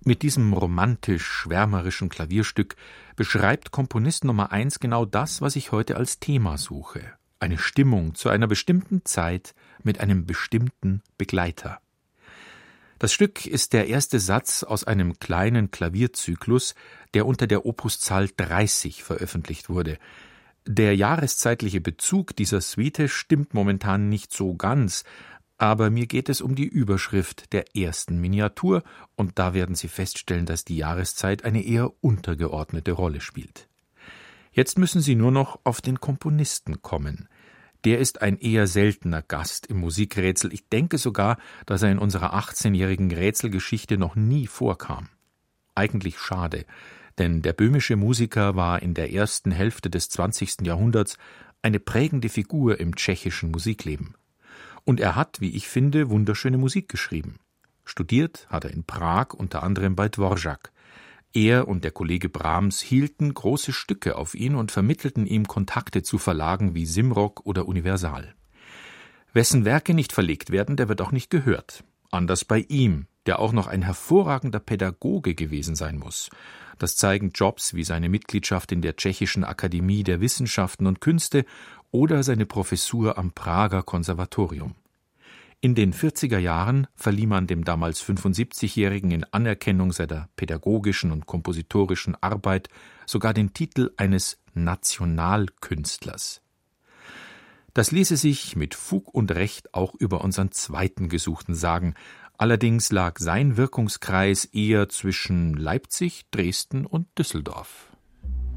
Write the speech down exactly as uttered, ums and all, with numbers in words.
Mit diesem romantisch-schwärmerischen Klavierstück beschreibt Komponist Nummer eins genau das, was ich heute als Thema suche: eine Stimmung zu einer bestimmten Zeit mit einem bestimmten Begleiter. Das Stück ist der erste Satz aus einem kleinen Klavierzyklus, der unter der Opuszahl dreißig veröffentlicht wurde. Der jahreszeitliche Bezug dieser Suite stimmt momentan nicht so ganz, aber mir geht es um die Überschrift der ersten Miniatur, und da werden Sie feststellen, dass die Jahreszeit eine eher untergeordnete Rolle spielt. Jetzt müssen Sie nur noch auf den Komponisten kommen. Der ist ein eher seltener Gast im Musikrätsel. Ich denke sogar, dass er in unserer achtzehnjährigen Rätselgeschichte noch nie vorkam. Eigentlich schade, denn der böhmische Musiker war in der ersten Hälfte des zwanzigsten Jahrhunderts eine prägende Figur im tschechischen Musikleben. Und er hat, wie ich finde, wunderschöne Musik geschrieben. Studiert hat er in Prag, unter anderem bei Dvorak. Er und der Kollege Brahms hielten große Stücke auf ihn und vermittelten ihm Kontakte zu Verlagen wie Simrock oder Universal. Wessen Werke nicht verlegt werden, der wird auch nicht gehört. Anders bei ihm, der auch noch ein hervorragender Pädagoge gewesen sein muss. Das zeigen Jobs wie seine Mitgliedschaft in der Tschechischen Akademie der Wissenschaften und Künste oder seine Professur am Prager Konservatorium. In den vierziger Jahren verlieh man dem damals fünfundsiebzigjährigen in Anerkennung seiner pädagogischen und kompositorischen Arbeit sogar den Titel eines Nationalkünstlers. Das ließe sich mit Fug und Recht auch über unseren zweiten Gesuchten sagen. Allerdings lag sein Wirkungskreis eher zwischen Leipzig, Dresden und Düsseldorf.